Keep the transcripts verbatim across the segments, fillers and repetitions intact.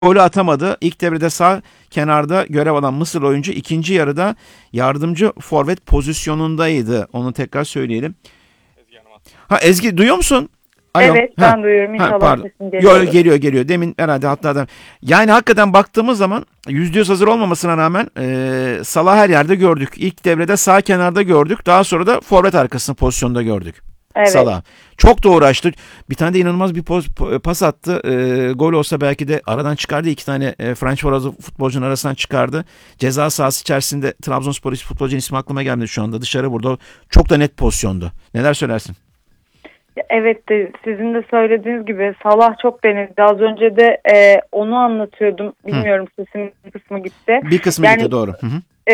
golü atamadı. İlk devrede sağ kenarda görev alan Mısır oyuncu ikinci yarıda yardımcı forvet pozisyonundaydı. Onu tekrar söyleyelim. Ha Ezgi, duyuyor musun? Alo. Evet, Ha. ben duyuyorum. Ha, İnşallah pardon. sesim Yo, geliyor. geliyor geliyor. Demin herhalde hatta yani hakikaten baktığımız zaman yüzde yüz hazır olmamasına rağmen e, Salah her yerde gördük. İlk devrede sağ kenarda gördük. Daha sonra da forvet arkasının pozisyonda gördük. Evet. Salah. Çok da uğraştı. Bir tane de inanılmaz bir poz, pas attı. E, gol olsa belki de aradan çıkardı. İki tane e, French Forazı futbolcunun arasından çıkardı. Ceza sahası içerisinde Trabzonspor futbolcunun ismi aklıma gelmedi şu anda. Dışarı vurdu. Çok da net pozisyondu. Neler söylersin? Evet, de sizin de söylediğiniz gibi Salah çok denedi. Az önce de e, onu anlatıyordum. Bilmiyorum, sesimin bir kısmı gitti. Bir kısmı yani, gitti, doğru. Hı hı. E,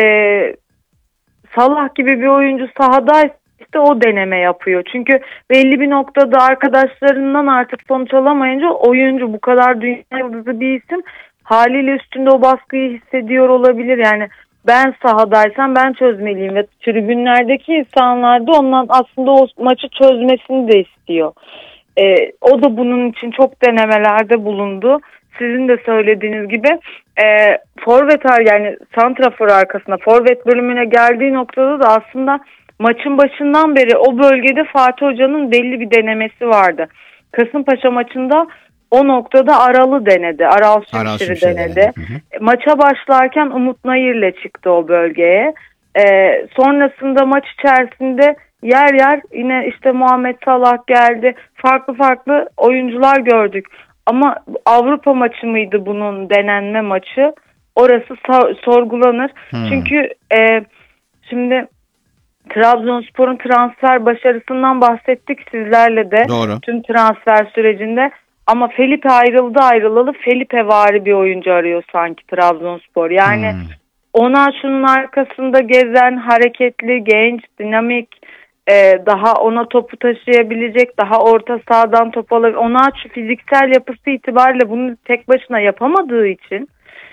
Salah gibi bir oyuncu sahadaysa işte o deneme yapıyor. Çünkü belli bir noktada arkadaşlarından artık sonuç alamayınca oyuncu, bu kadar dünya yıldızı bir isim, haliyle üstünde o baskıyı hissediyor olabilir. Yani ben sahadaysam ben çözmeliyim ve tribünlerdeki insanlar da ondan aslında o maçı çözmesini de istiyor. Ee, o da bunun için çok denemelerde bulundu. Sizin de söylediğiniz gibi e, forvet yani santrafor arkasına, forvet bölümüne geldiği noktada da aslında maçın başından beri o bölgede Fatih Hoca'nın belli bir denemesi vardı. Kasımpaşa maçında o noktada Aral'ı denedi. Aral Şimşir'i denedi. denedi. Hı hı. Maça başlarken Umut Nayır'le çıktı o bölgeye. Ee, sonrasında maç içerisinde yer yer yine işte Muhammed Salah geldi. Farklı farklı oyuncular gördük. Ama Avrupa maçı mıydı bunun denenme maçı? Orası sorgulanır. Hmm. Çünkü e, şimdi Trabzonspor'un transfer başarısından bahsettik sizlerle de. Doğru. Tüm transfer sürecinde. Ama Felipe ayrıldı ayrılalı Felipevari bir oyuncu arıyor sanki Trabzonspor. Yani hmm. ona şunun arkasında gezen, hareketli, genç, dinamik, e, daha ona topu taşıyabilecek, daha orta sahadan top alabilir. Ona şu fiziksel yapısı itibariyle bunu tek başına yapamadığı için,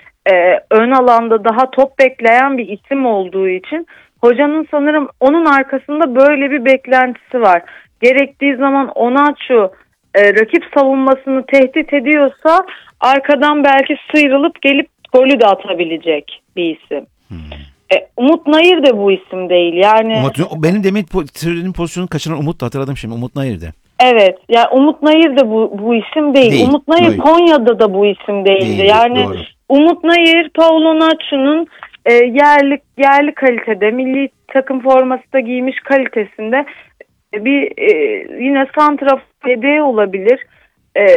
e, ön alanda daha top bekleyen bir isim olduğu için hocanın sanırım onun arkasında böyle bir beklentisi var. Gerektiği zaman Onaçu e, rakip savunmasını tehdit ediyorsa arkadan belki sıyrılıp gelip golü de atabilecek bir isim. Hmm. E, Umut Nayır da bu isim değil. Yani Umut, benim demin söylediğim pozisyonu kaçıran Umut da hatırladım şimdi. Umut Nayır'dı. Evet. Yani Umut Nayır da bu bu isim değil. değil. Umut Nayır değil. Konya'da da bu isim değildi. Değil, yani doğru. Umut Nayır Paulo Nacho'nun e, yerli yerli kalitede, milli takım forması da giymiş kalitesinde bir e, yine santrafor yedeği olabilir. E,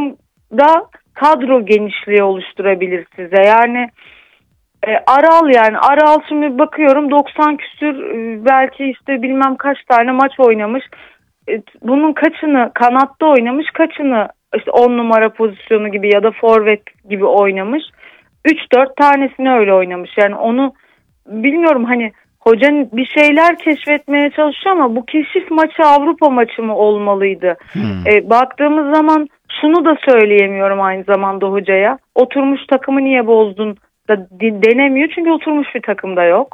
da kadro genişliği oluşturabilir size. Yani e, Aral yani Aral şimdi bakıyorum doksan küsür e, belki işte bilmem kaç tane maç oynamış. E, bunun kaçını kanatta oynamış, kaçını işte on numara pozisyonu gibi ya da forvet gibi oynamış. üç dört tanesini öyle oynamış. Yani onu bilmiyorum, hani hocanın bir şeyler keşfetmeye çalışıyor ama bu keşif maçı Avrupa maçı mı olmalıydı? Hmm. E, baktığımız zaman şunu da söyleyemiyorum aynı zamanda hocaya. Oturmuş takımı niye bozdun da denemiyor. Çünkü oturmuş bir takımda yok.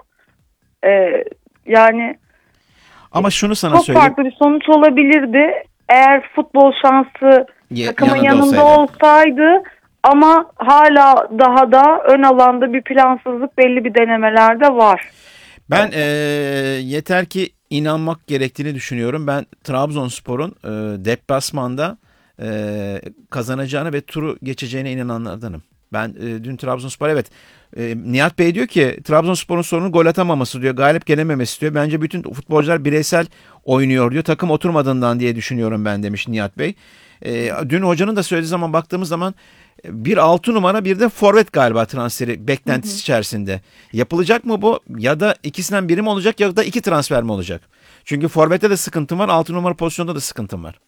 E, yani ama şunu sana çok söyleyeyim. Çok farklı bir sonuç olabilirdi. Eğer futbol şansı ya, takımın yanında, yanında olsaydı. olsaydı ama hala daha da ön alanda bir plansızlık belli bir denemelerde var. Ben e, yeter ki inanmak gerektiğini düşünüyorum. Ben Trabzonspor'un e, deplasmanda e, kazanacağını ve turu geçeceğine inananlardanım. Ben e, dün Trabzonspor evet e, Nihat Bey diyor ki Trabzonspor'un sorunu gol atamaması diyor. Galip gelememesi diyor. Bence bütün futbolcular bireysel oynuyor diyor. Takım oturmadığından diye düşünüyorum ben demiş Nihat Bey. E, dün hocanın da söylediği zaman baktığımız zaman bir altı numara bir de forvet galiba transferi beklentisi hı hı. içerisinde. Yapılacak mı bu? Ya da ikisinden biri mi olacak ya da iki transfer mi olacak? Çünkü forvette de sıkıntım var. altı numara pozisyonda da sıkıntım var.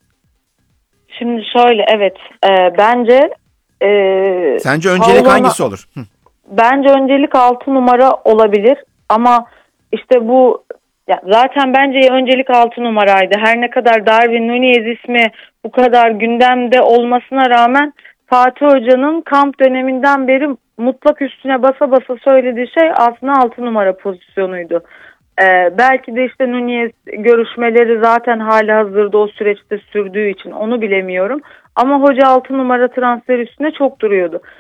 Şimdi şöyle evet. E, bence e, sence öncelik Paulona, hangisi olur? Hı. Bence öncelik altı numara olabilir. Ama işte bu ya zaten bence öncelik altı numaraydı. Her ne kadar Darwin Nunez ismi bu kadar gündemde olmasına rağmen Fatih Hoca'nın kamp döneminden beri mutlak üstüne basa basa söylediği şey aslında altı numara pozisyonuydu. Ee, belki de işte Nunez görüşmeleri zaten hali hazırda o süreçte sürdüğü için onu bilemiyorum. Ama hoca altı numara transfer üstüne çok duruyordu.